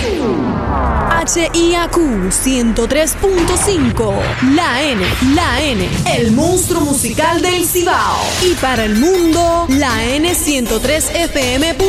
HIAQ 103.5, la N, el monstruo musical del Cibao. Y para el mundo, la N103fm.com.